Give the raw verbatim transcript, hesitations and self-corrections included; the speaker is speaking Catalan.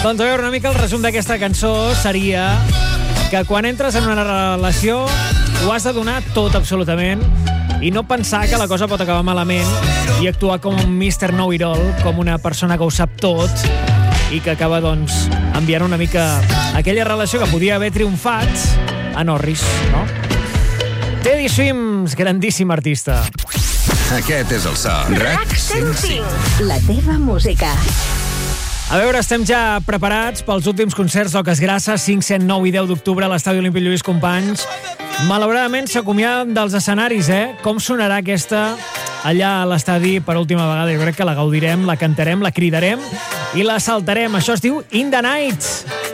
Doncs a veure, una mica el resum d'aquesta cançó seria que quan entres en una relació ho has de donar tot absolutament i no pensar que la cosa pot acabar malament i actuar com un mister Know-it-all, com una persona que ho sap tot i que acaba, doncs, enviant una mica aquella relació que podia haver triomfat a Norris, no? Teddy Swims, grandíssim artista. Aquest és el so. RAC cent cinc. La teva música. A veure, estem ja preparats pels últims concerts d'Oques Grasses, cinc, set, nou i deu d'octubre a l'Estadi Olímpic Lluís Companys. Malauradament s'acomiaden dels escenaris, eh? Com sonarà aquesta allà a l'estadi per última vegada? Jo crec que la gaudirem, la cantarem, la cridarem i la saltarem. Això es diu In the Night.